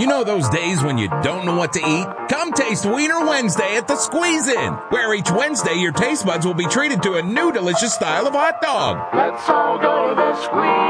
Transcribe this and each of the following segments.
You know those days when you don't know what to eat? Come taste Wiener Wednesday at the Squeeze-In, where each Wednesday your taste buds will be treated to a new delicious style of hot dog. Let's all go to the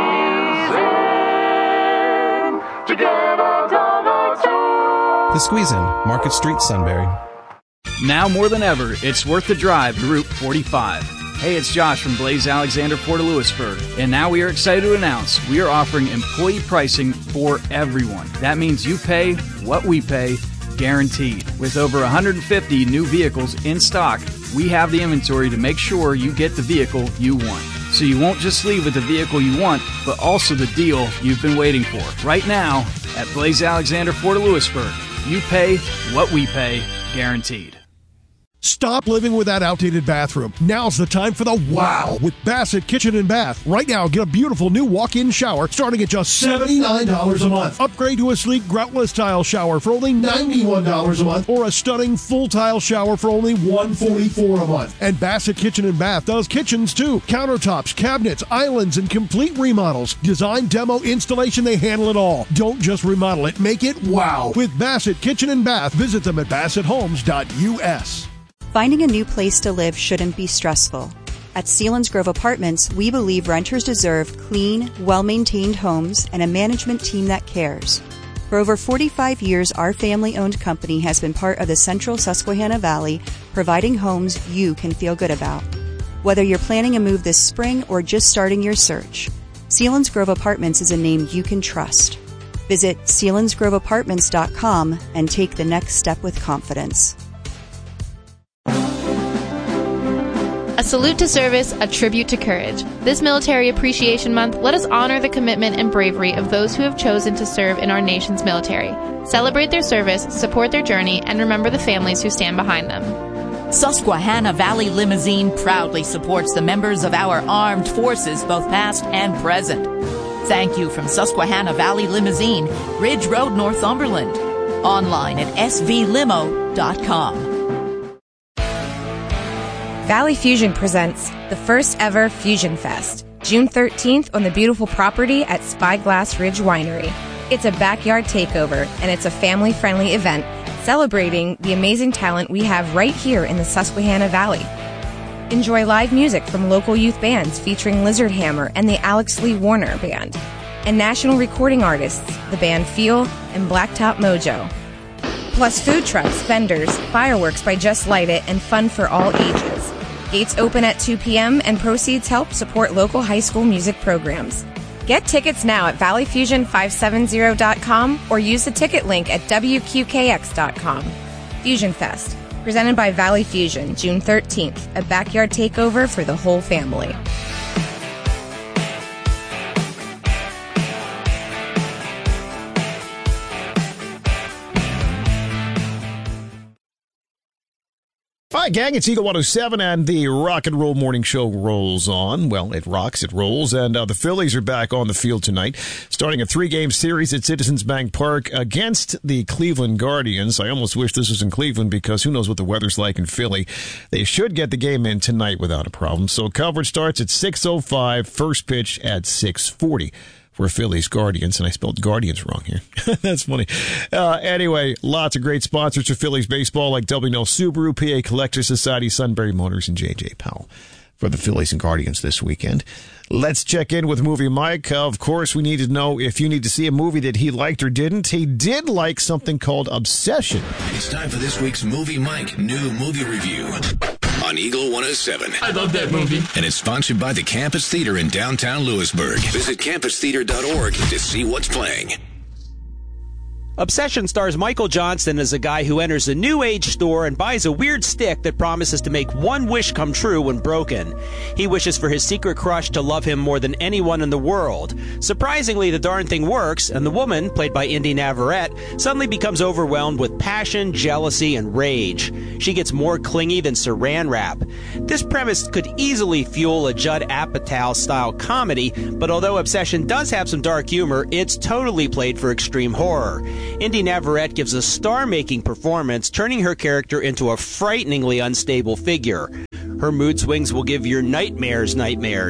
Squeeze-In to get a dog or two. The Squeeze-In, Market Street, Sunbury. Now more than ever, it's worth the drive to Route 45. Hey, it's Josh from Blaze Alexander, Port of Lewisburg. And now we are excited to announce we are offering employee pricing for everyone. That means you pay what we pay, guaranteed. With over 150 new vehicles in stock, we have the inventory to make sure you get the vehicle you want. So you won't just leave with the vehicle you want, but also the deal you've been waiting for. Right now, at Blaze Alexander, Port of Lewisburg, you pay what we pay, guaranteed. Stop living with that outdated bathroom. Now's the time for the wow with Bassett Kitchen and Bath. Right now, get a beautiful new walk-in shower starting at just $79 a month. Upgrade to a sleek groutless tile shower for only $91 a month, or a stunning full tile shower for only $144 a month. And Bassett Kitchen and Bath does kitchens too. Countertops, cabinets, islands, and complete remodels. Design, demo, installation, they handle it all. Don't just remodel it, make it wow. With Bassett Kitchen and Bath, visit them at BassettHomes.us. Finding a new place to live shouldn't be stressful. At Selinsgrove Apartments, we believe renters deserve clean, well-maintained homes and a management team that cares. For over 45 years, our family-owned company has been part of the Central Susquehanna Valley, providing homes you can feel good about. Whether you're planning a move this spring or just starting your search, Selinsgrove Apartments is a name you can trust. Visit SelinsgroveApartments.com and take the next step with confidence. A salute to service, a tribute to courage. This Military Appreciation Month, let us honor the commitment and bravery of those who have chosen to serve in our nation's military. Celebrate their service, support their journey, and remember the families who stand behind them. Susquehanna Valley Limousine proudly supports the members of our armed forces, both past and present. Thank you from Susquehanna Valley Limousine, Ridge Road, Northumberland. Online at svlimo.com. Valley Fusion presents the first ever Fusion Fest, June 13th on the beautiful property at Spyglass Ridge Winery. It's a backyard takeover, and it's a family-friendly event celebrating the amazing talent we have right here in the Susquehanna Valley. Enjoy live music from local youth bands featuring Lizard Hammer and the Alex Lee Warner Band, and national recording artists, the band Feel and Blacktop Mojo. Plus food trucks, vendors, fireworks by Just Light It, and fun for all ages. Gates open at 2 p.m. and proceeds help support local high school music programs. Get tickets now at valleyfusion570.com or use the ticket link at wqkx.com. Fusion Fest, presented by Valley Fusion, June 13th, a backyard takeover for the whole family. Hi, gang. It's Eagle 107, and the Rock and Roll Morning Show rolls on. Well, it rocks, it rolls, and the Phillies are back on the field tonight, starting a 3-game series at Citizens Bank Park against the Cleveland Guardians. I almost wish this was in Cleveland because who knows what the weather's like in Philly. They should get the game in tonight without a problem. So coverage starts at 6:05, first pitch at 6:40. For Phillies Guardians, and I spelled Guardians wrong here. That's funny. Anyway, lots of great sponsors for Phillies baseball like W&L Subaru, PA Collector Society, Sunbury Motors, and J.J. Powell for the Phillies and Guardians this weekend. Let's check in with Movie Mike. Of course, we need to know if you need to see a movie that he liked or didn't. He did like something called Obsession. It's time for this week's Movie Mike new movie review on Eagle 107. I love that movie. And it's sponsored by the Campus Theater in downtown Lewisburg. Visit campustheater.org to see what's playing. Obsession stars Michael Johnston as a guy who enters a new age store and buys a weird stick that promises to make one wish come true when broken. He wishes for his secret crush to love him more than anyone in the world. Surprisingly, the darn thing works, and the woman, played by Indy Navarrete, suddenly becomes overwhelmed with passion, jealousy, and rage. She gets more clingy than saran wrap. This premise could easily fuel a Judd Apatow-style comedy, but although Obsession does have some dark humor, it's totally played for extreme horror. Indy Navarrete gives a star-making performance, turning her character into a frighteningly unstable figure. Her mood swings will give your nightmares.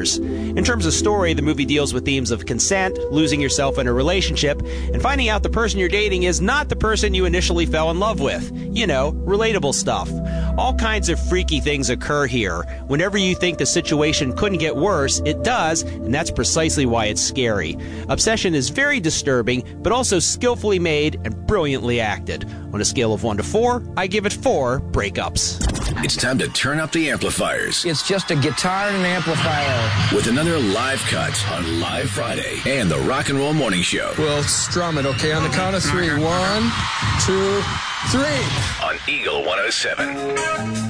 In terms of story, the movie deals with themes of consent, losing yourself in a relationship, and finding out the person you're dating is not the person you initially fell in love with. You know, relatable stuff. All kinds of freaky things occur here. Whenever you think the situation couldn't get worse, it does, and that's precisely why it's scary. Obsession is very disturbing, but also skillfully made and brilliantly acted. On a scale of 1 to 4, I give it 4 breakups. It's time to turn up the amplifiers. It's just a guitar and an amplifier. With another live cut on Live Friday and the Rock and Roll Morning Show. We'll strum it, okay? On the count of 3. 1, 2, 3. On Eagle 107.